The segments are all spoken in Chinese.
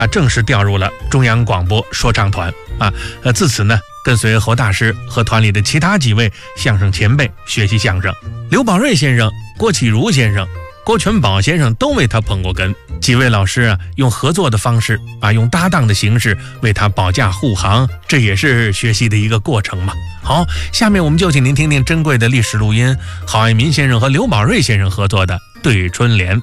正式调入了中央广播说唱团自此呢，跟随侯大师和团里的其他几位相声前辈学习相声。刘宝瑞先生、郭启儒先生、郭全宝先生都为他捧过哏。几位老师用合作的方式用搭档的形式为他保驾护航，这也是学习的一个过程嘛。好，下面我们就请您听听珍贵的历史录音，郝爱民先生和刘宝瑞先生合作的《对春联》。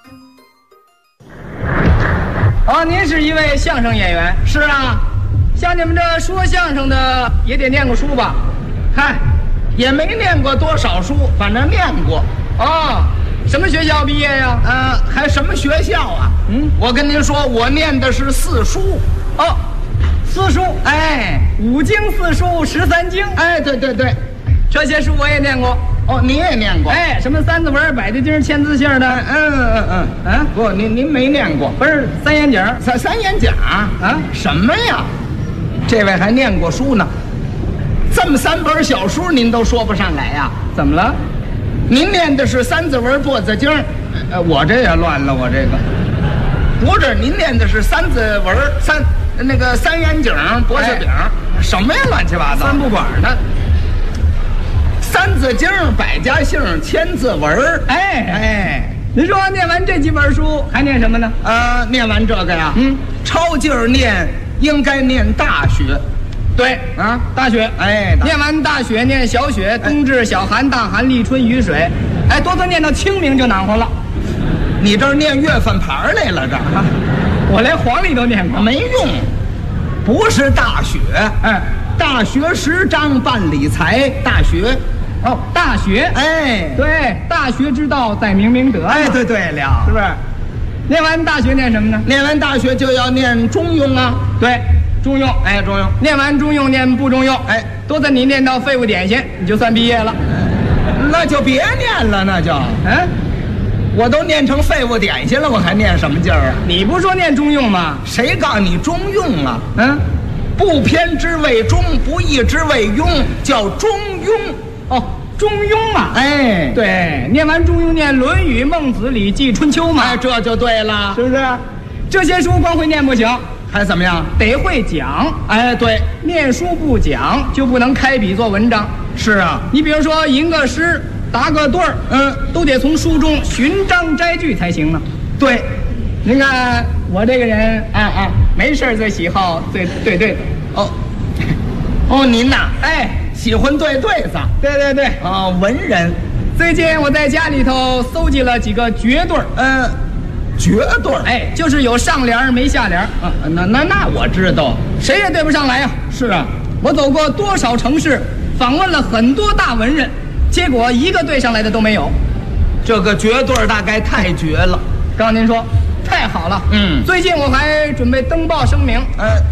您是一位相声演员？ 是啊， 像你们这说相声的也得念过书吧？ 嗨，也没念过多少书，反正念过。 什么学校毕业呀？ 还什么学校啊？我跟您说，我念的是四书。 四书，五经四书13经。 对， 这些书我也念过。 你也念过？ 什么三字文、百家经、千字性的？ 不，您没念过？ 不是三言讲？ 三言讲什么呀？这位还念过书呢，这么3本小书您都说不上来呀？ 怎么了？ 您念的是三字文、簸子经，我这也乱了，我这个不是，您念的是三字文、三言景、脖子饼，什么呀？乱七八糟， 三不管的。 三字经、百家姓、千字文。 您说念完这几本书还念什么呢？ 念完这个呀，抄劲儿念，应该念大学。 对大学。念完大雪，念小雪，冬至、小寒、大寒、立春、雨水，多念到清明就暖和了。 你这念月份牌来了，这我连黄历都念过， 没用，不是大雪。大学10章办理财，大学。 大学。对，大学之道在明明德。 对了， 是不是？念完大学念什么呢？ 念完大学就要念中庸啊。 对，中庸。 中庸。 念完中庸，念不中庸。都在你念到废物点心，你就算毕业了。 那就别念了，那就我都念成废物点心了，我还念什么劲儿啊？ 你不说念中庸吗？ 谁告诉你中庸啊？不偏之谓中，不义之谓庸，叫中庸。 中庸啊。对，念完中庸，念《论语》《孟子》《礼记》《春秋》嘛。 这就对了， 是不是？这些书光会念不行， 还怎么样？ 得会讲。 对， 念书不讲就不能开笔做文章。 是啊， 你比如说吟个诗、答个对儿，都得从书中寻章摘句才行呢。 对， 您看我这个人没事最喜好对对子。 您呐，喜欢对对子。 对。 文人。 最近我在家里头搜集了几个绝对儿。 绝对儿。 就是有上联没下联。 那我知道， 谁也对不上来呀。 是啊， 我走过多少城市，访问了很多大文人，结果一个对上来的都没有。 这个绝对儿大概太绝了。 刚您说太好了。最近我还准备登报声明。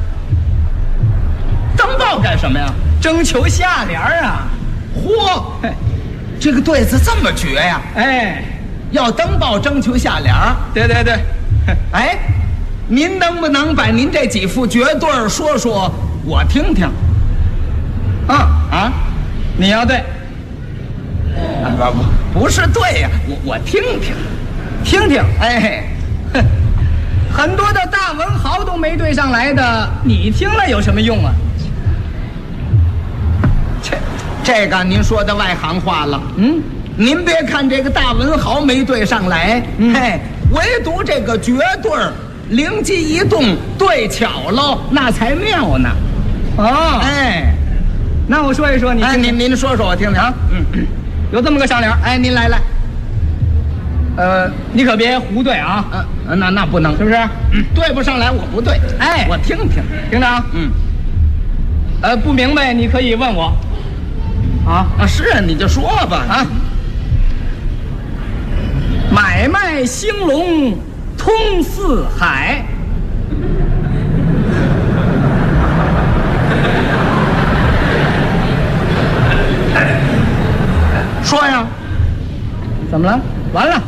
登报干什么呀？ 征求下联啊！ 嚯，这个对子这么绝呀！要登报征求下联。 对。 您能不能把您这几副绝对儿说说我听听？ 你要对。 不是对呀，我听听。 很多的大文豪都没对上来的，你听了有什么用啊？ 这个您说的外行话了。您别看这个大文豪没对上来，唯独这个绝对儿灵机一动对巧了，那才妙呢。 那我说一说，你听听。 您说说我听听。 有这么个上联。 您来。 你可别胡对啊。 那不能， 是不是？ 对不上来我不对。我听听。 听着啊。不明白你可以问我。 是啊，你就说吧。 买卖兴隆通四海。 说呀。 怎么了？完了。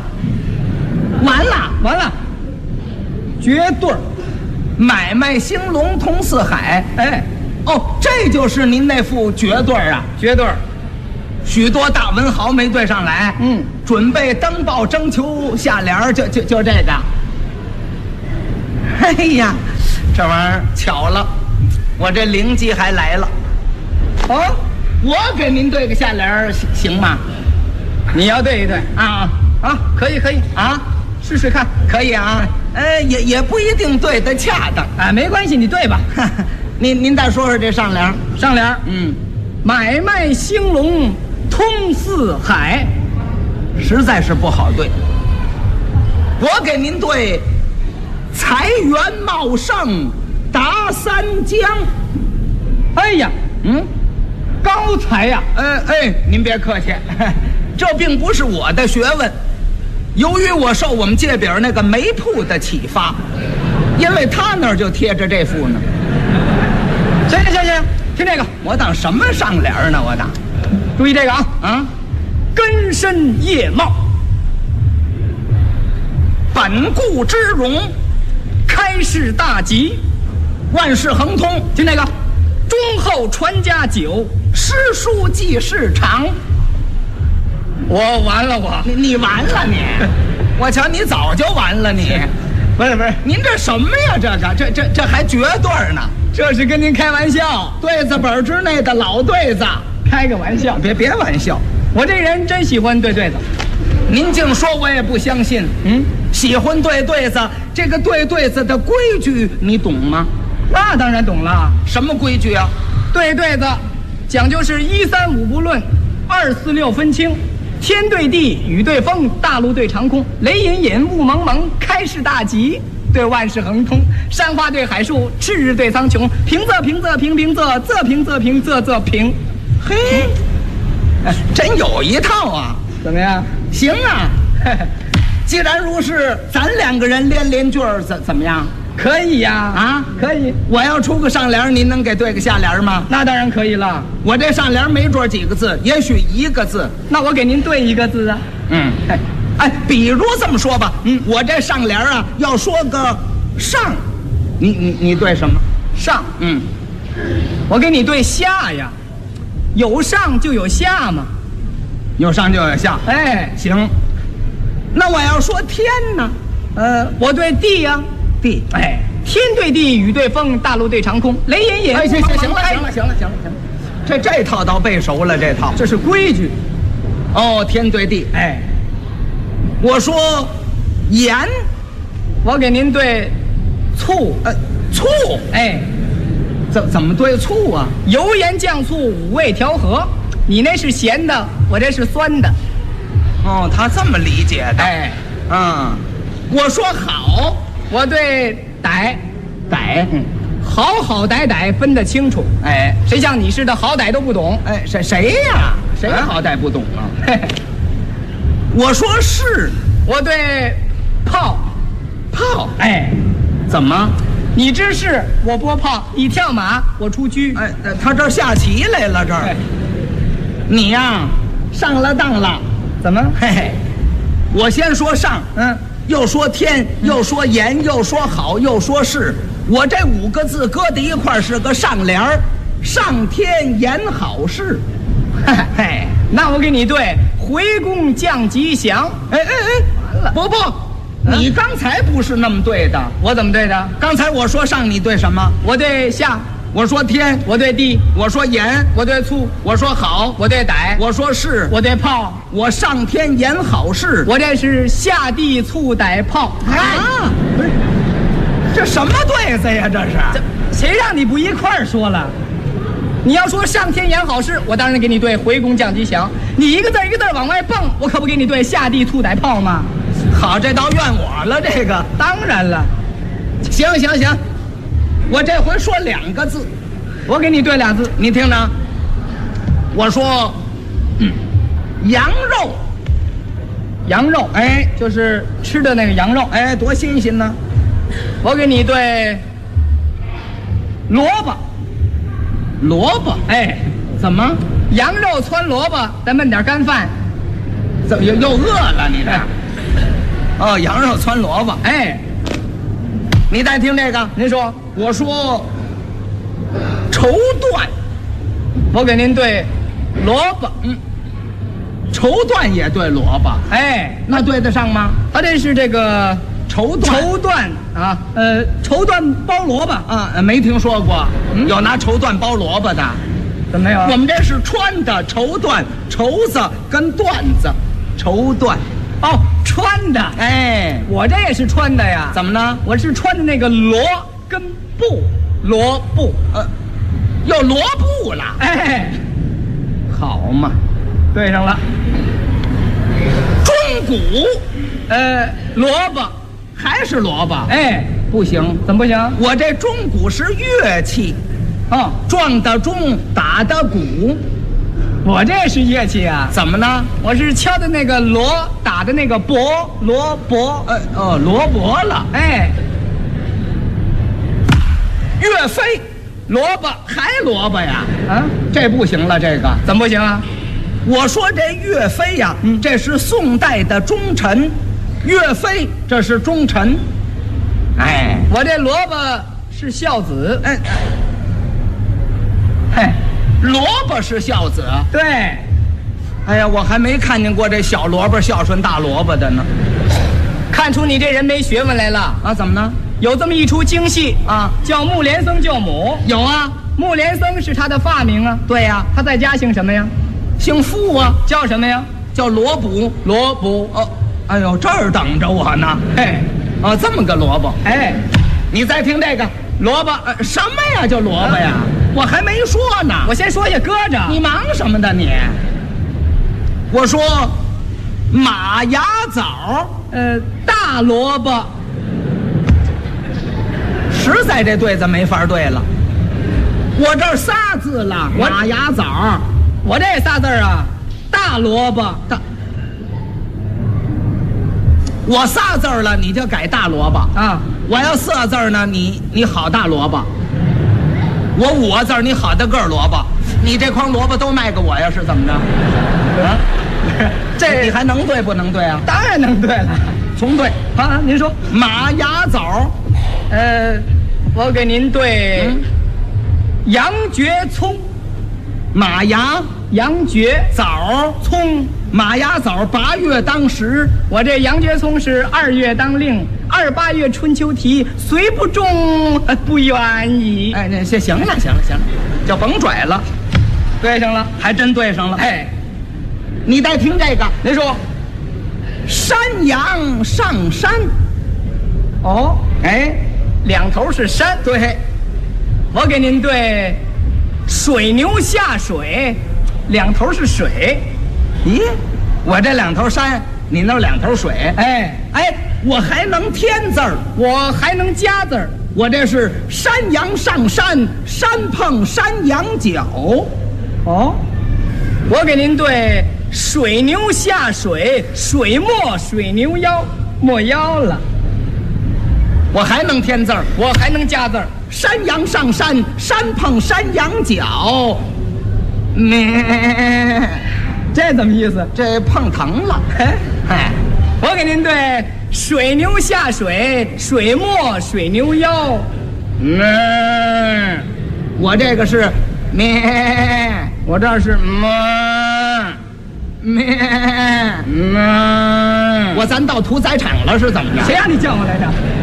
绝对儿， 买卖兴隆通四海。这就是您那副绝对儿啊。 绝对儿。 许多大文豪没对上来，准备登报征求下联，就这个。 哎呀，这玩意儿巧了，我这灵机还来了。哦，我给您对个下联行吗？ 你要对一对啊， 可以啊， 试试看。 可以啊。也不一定对得恰当啊，没关系，你对吧。 您再说说这上联。 上联，买卖兴隆通四海， 实在是不好对。我给您对财源茂盛达三江。 哎呀，高才呀！ 您别客气，这并不是我的学问，由于我受我们界饼那个煤铺的启发，因为他那儿就贴着这副呢。 行，听这个， 我当什么上联呢？我当， 注意这个啊，根深叶茂， 本固之荣， 开市大吉， 万事亨通。 听这个，忠厚传家久， 诗书继世长。 我完了， 你完了你，我瞧你早就完了你。 不是， 您这什么呀？这还绝对呢？ 这是跟您开玩笑， 对子本之内的老对子， 开个玩笑。 别玩笑， 我这人真喜欢对对子。 您净说我也不相信。喜欢对对子，这个对对子的规矩你懂吗？ 那当然懂了。 什么规矩啊？ 对对子讲究是1、3、5不论，2、4、6分清，天对地，雨对风，大陆对长空，雷隐隐，雾蒙蒙，开市大吉，对万事亨通，山花对海树，赤日对苍穹，平仄平仄平平仄，仄平仄平仄平。 嘿，真有一套啊！ 怎么样？ 行啊！既然如是，咱2个人连句儿怎么样？ 可以呀，可以。 我要出个上联，您能给对个下联吗？ 那当然可以了。 我这上联没准几个字，也许1个字。 那我给您对1个字啊。 比如这么说吧，我这上联啊，要说个上，你对什么？ 上。我给你对下呀，有上就有下嘛， 有上就有下。行。那我要说天呢？ 我对地呀。 地， 天对地，雨对风，大陆对长空，雷隐隐。 行了，这套倒背熟了，这套这是规矩。 天对地，我说盐， 我给您对醋， 醋，怎么对醋啊？ 油盐酱醋5味调和，你那是咸的，我这是酸的。 他这么理解的。我说好。 我对歹，好歹分得清楚。谁像你似的好歹都不懂？ 谁呀？谁好歹不懂啊？我说是， 我对炮， 怎么？ 你知事，我拨炮；你跳马，我出车。 他这儿下棋来了，这儿。你呀，上了当了。 怎么？ 我先说上，又说天，又说盐，又说好，又说是，我这5个字搁在一块儿是个上联儿，上天言好事。 那我给你对回宫降吉祥。 完了，不，你刚才不是那么对的。 我怎么对的？ 刚才我说上，你对什么？ 我对下。 我说天， 我对地； 我说盐， 我对醋； 我说好， 我对歹； 我说是， 我对炮。 我上天言好事， 我这是下地醋歹炮。 不是，这什么对子呀？这是谁让你不一块儿说了？你要说上天言好事，我当然给你对回宫降吉祥。你一个字一个字往外蹦，我可不给你对下地醋歹炮吗？ 好，这倒怨我了。这个当然了。 行，我这回说2个字， 我给你对2字， 你听着。我说，羊肉， 就是吃的那个羊肉， 多新鲜呢。 我给你对萝卜， 怎么？ 羊肉汆萝卜，再焖点干饭。 怎么又饿了你这？羊肉汆萝卜，你再听这个， 您说。 我说绸缎， 我给您对萝卜， 绸缎也对萝卜， 哎， 那对得上吗？ 他这是这个绸缎啊，绸缎包萝卜啊，没听说过，有拿绸缎包萝卜的， 怎么没有？ 我们这是穿的绸缎，绸子跟缎子，绸缎。 哦，穿的。 哎， 我这也是穿的呀。 怎么呢？ 我是穿的那个罗跟布，罗布， 又罗布了。 哎， 好嘛， 对上了。 中鼓， 萝卜， 还是萝卜。 哎， 不行， 怎么不行？ 我这中鼓是乐器， 哦， 撞的钟，打的鼓。 我这是乐器啊。 怎么呢？ 我是敲的那个锣，打的那个钹，罗卜。 罗卜了。 哎， 岳飞，萝卜还萝卜呀？ 啊， 这不行了，这个怎么不行啊？ 我说这岳飞呀，这是宋代的忠臣，岳飞这是忠臣。哎， 我这萝卜是孝子。 哎， 嘿， 萝卜是孝子。 对。 哎呀，我还没看见过这小萝卜孝顺大萝卜的呢。 看出你这人没学问来了啊？怎么呢？ 有这么一出京戏啊， 叫《木莲僧救母》。 有啊， 木莲僧是他的发名啊。 对呀， 他在家姓什么呀？ 姓傅啊。 叫什么呀？ 叫罗卜。 罗卜。 哦，哎呦，这儿等着我呢。 嘿， 啊，这么个萝卜。 哎， 你再听这个萝卜，什么呀？叫萝卜呀？我还没说呢。 我先说下，搁着。 你忙什么的你？我说马牙枣， 大萝卜。 实在这对子没法对了。我这儿仨字了，马牙枣。 我这仨字啊，大萝卜。 我仨字了，你就改大萝卜啊。我要4字呢，你好大萝卜。我5个字，你好大个萝卜。你这筐萝卜都卖给我呀？是怎么着？啊，这你还能对不能对啊？ 当然能对了， 重对啊。您说马牙枣， 我给您对羊角葱。 马牙羊角枣葱， 马牙枣8月当时， 我这羊角葱是2月当令，28月春秋啼，虽不中不远矣。 哎，那行了，就甭拽了， 对上了， 还真对上了。 哎， 你再听这个， 您说， 山羊上山。 哦， 哎， 两头是山。 对， 我给您对水牛下水，两头是水。 咦，我这2头山，你那2头水。 哎， 我还能添字儿， 我还能加字儿。 我这是山羊上山，山碰山羊角。 哦，我给您对水牛下水，水没水牛腰，没腰了。 我还能添字儿， 我还能加字儿。 山羊上山，山碰山羊角。 这怎么意思？ 这碰疼了。哎， 我给您对水牛下水，水没水牛腰。 我这个是我这是我咱到屠宰场了是怎么着？ 谁让你叫我来着？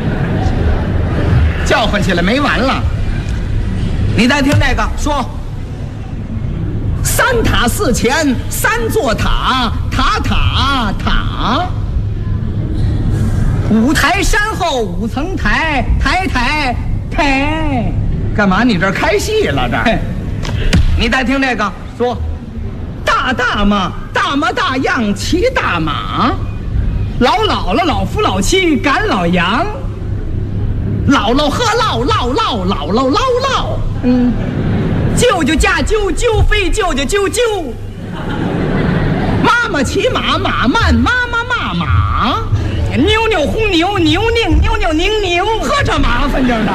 叫唤起来没完了。你再听这个，说3塔4前3座塔，塔 5台山后5层台，台。 干嘛？你这开戏了这儿？你再听这个，说大马大样骑大马， 老姥姥老夫老妻赶老羊， 姥姥喝姥姥， 舅舅驾啾啾飞舅舅啾啾， 妈妈骑马马慢妈骂马， 扭扭红牛扭拧扭扭拧拧， 呵这麻烦劲儿的。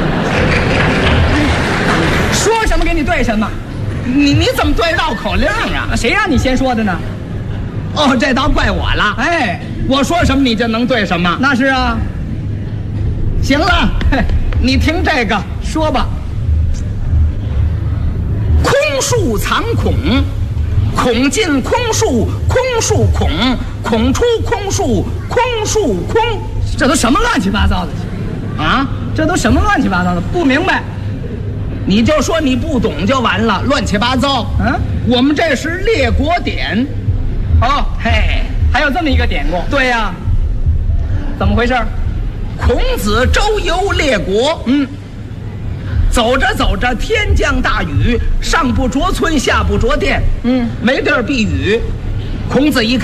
说什么给你对什么， 你怎么对绕口令啊？ 谁让你先说的呢？ 哦，这倒怪我了。 哎， 我说什么你就能对什么？ 那是啊。 行了，你听这个， 说吧。 空树藏孔，孔进空树，空树孔，孔出空树，空树空。 这都什么乱七八糟的啊？这都什么乱七八糟的？不明白。 你就说你不懂就完了，乱七八糟。 嗯， 我们这是列国典。 哦， 嘿， 还有这么一个典故。 对呀， 怎么回事？ 孔子周游列国，走着走着，天降大雨，上不着村，下不着店，没地儿避雨。孔子一看。